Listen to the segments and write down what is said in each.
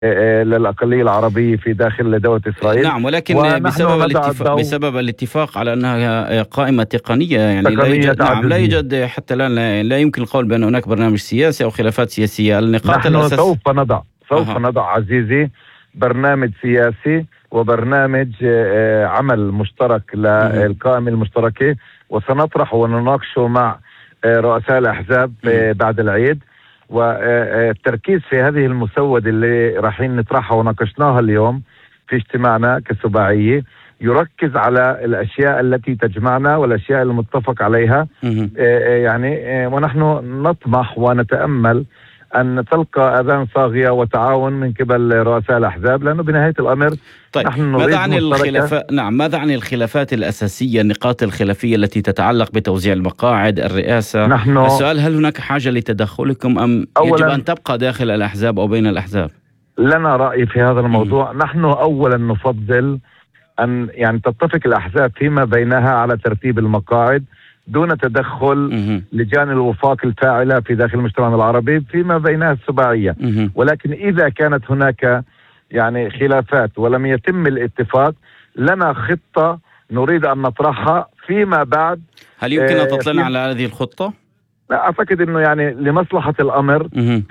للأقلية العربية في داخل دولة إسرائيل. نعم، ولكن بسبب الاتفاق على أنها قائمة تقنية، يعني لا يوجد، نعم، لا يوجد حتى الآن، لا يمكن القول بأن هناك برنامج سياسي أو خلافات سياسية. النقاط نحن سوف نضع عزيزي برنامج سياسي وبرنامج عمل مشترك للقائمة المشتركة، وسنطرح ونناقشه مع رؤساء الأحزاب بعد العيد. والتركيز في هذه المسودة اللي رايحين نطرحها وناقشناها اليوم في اجتماعنا كسباعية يركز على الأشياء التي تجمعنا والأشياء المتفق عليها. يعني ونحن نطمح ونتأمل أن تلقى أذان صاغية وتعاون من قبل رؤساء الأحزاب، لأنه بنهاية الأمر طيب، ماذا عن الخلافات؟ نعم، ماذا عن الخلافات الأساسية، النقاط الخلافية التي تتعلق بتوزيع المقاعد، الرئاسة؟ السؤال: هل هناك حاجة لتدخلكم أم يجب أن تبقى داخل الأحزاب أو بين الأحزاب؟ لنا رأي في هذا الموضوع. نحن أولا نفضل أن يعني تتفق الأحزاب فيما بينها على ترتيب المقاعد دون تدخل لجان الوفاق الفاعلة في داخل المجتمع العربي فيما بينها السباعية. ولكن إذا كانت هناك يعني خلافات ولم يتم الاتفاق، لنا خطة نريد أن نطرحها فيما بعد. هل يمكن أن تطلعنا على هذه الخطة؟ لا، أعتقد أنه يعني لمصلحة الأمر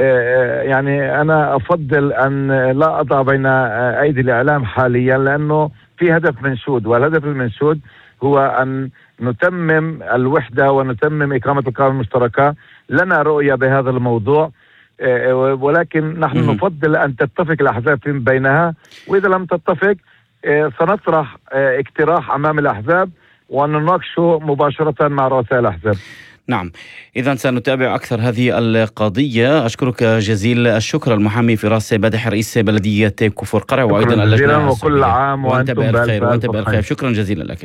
يعني أنا أفضل أن لا أضع بين أيدي الإعلام حاليا، لأنه في هدف منشود، والهدف المنشود هو أن نتمم الوحدة ونتمم إقامة القائمة المشتركة. لنا رؤية بهذا الموضوع، ولكن نحن نفضل أن تتفق الأحزاب فيما بينها، وإذا لم تتفق سنطرح اقتراح أمام الأحزاب ونناقشه مباشرة مع رؤساء الأحزاب. نعم، إذن سنتابع أكثر هذه القضية. أشكرك جزيل الشكر المحامي فراس بدح، رئيس بلدية كفر قرع، وأيضا اللجنة. وكل عام وأنتم بخير. وأنت بخير. شكرا جزيلا لك.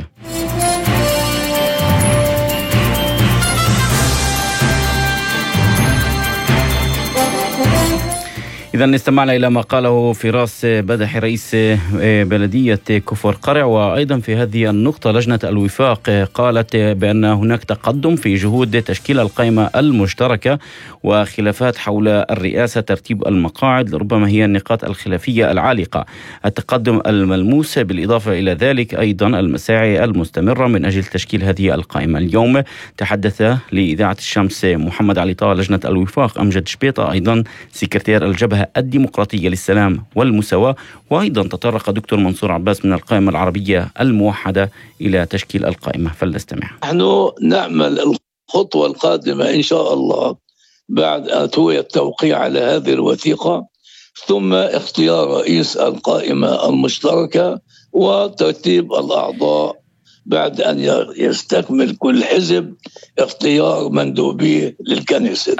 إذن استمعنا إلى ما قاله فراس بدح رئيس بلدية كفر قرع. وأيضا في هذه النقطة لجنة الوفاق قالت بأن هناك تقدم في جهود تشكيل القائمة المشتركة، وخلافات حول الرئاسة، ترتيب المقاعد ربما هي النقاط الخلافية العالقة. التقدم الملموس بالإضافة إلى ذلك أيضا المساعي المستمرة من أجل تشكيل هذه القائمة. اليوم تحدث لإذاعة الشمس محمد علي طه لجنة الوفاق أمجد شبيطة، أيضا سكرتير الجبهة الديمقراطية للسلام والمساواة، وأيضا تطرق دكتور منصور عباس من القائمة العربية الموحدة إلى تشكيل القائمة. فلنستمع. نحن نعمل الخطوة القادمة إن شاء الله بعد التوقيع على هذه الوثيقة، ثم اختيار رئيس القائمة المشتركة وترتيب الأعضاء بعد أن يستكمل كل حزب اختيار مندوبيه للكنيسة.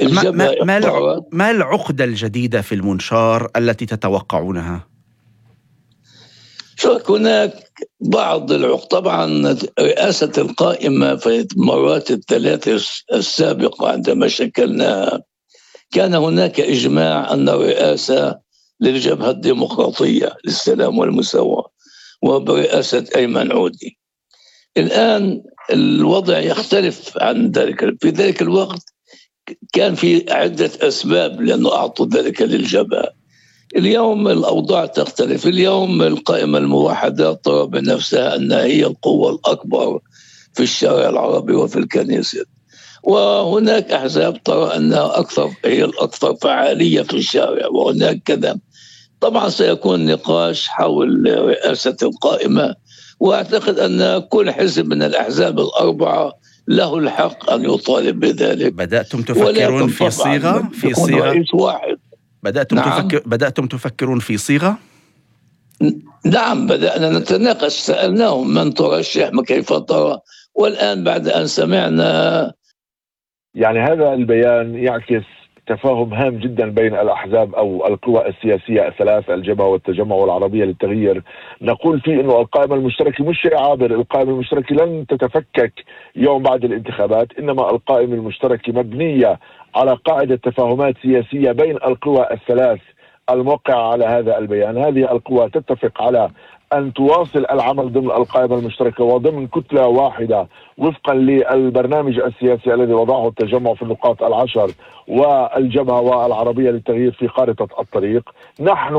ما العقدة الجديدة في المنشار التي تتوقعونها؟ هناك بعض العقد. طبعا رئاسة القائمة في المرات الثلاث السابقة عندما شكلناها كان هناك إجماع أن الرئاسة للجبهة الديمقراطية للسلام والمساواة وبرئاسة أيمن عودي. الآن الوضع يختلف عن ذلك. في ذلك الوقت كان في عدة أسباب لأنه أعطوا ذلك للجبهة. اليوم الأوضاع تختلف. اليوم القائمة الموحدة ترى بنفسها أنها هي القوة الأكبر في الشارع العربي وفي الكنيسة، وهناك أحزاب ترى أنها هي الأكثر فعالية في الشارع، وهناك كذا. طبعا سيكون نقاش حول رئاسة القائمة، وأعتقد أن كل حزب من الأحزاب الأربعة له الحق أن يطالب بذلك. بدأتم تفكرون في صيغة رئيس واحد؟ بدأتم تفكرون في صيغة؟ نعم، بدأنا نتناقش. سألناهم من ترشح، كيف ترى، والآن بعد أن سمعنا يعني هذا البيان يعكس تفاهم هام جدا بين الأحزاب أو القوى السياسية الثلاث، الجبهة والتجمع والعربية للتغيير. نقول فيه أنه القائمة المشتركة مش شيء عابر. القائمة المشتركة لن تتفكك يوم بعد الانتخابات، إنما القائمة المشتركة مبنية على قاعدة تفاهمات سياسية بين القوى الثلاث الموقعة على هذا البيان. هذه القوى تتفق على أن تواصل العمل ضمن القائمة المشتركة وضمن كتلة واحدة وفقا للبرنامج السياسي الذي وضعه التجمع في النقاط 10 والجبهة والعربية للتغيير في خارطة الطريق. نحن